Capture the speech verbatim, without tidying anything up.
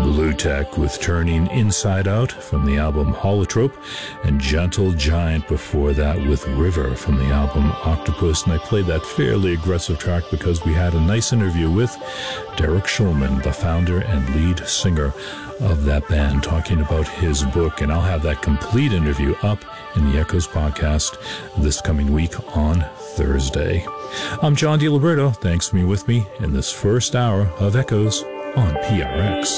Blue Tech with Turning Inside Out from the album Holotrope, and Gentle Giant before that with River from the album Octopus. And I played that fairly aggressive track because we had a nice interview with Derek Schulman, the founder and lead singer of that band, talking about his book. And I'll have that complete interview up in the Echoes podcast this coming week on Thursday. I'm John DiLiberto. Thanks for being with me in this first hour of Echoes on P R X.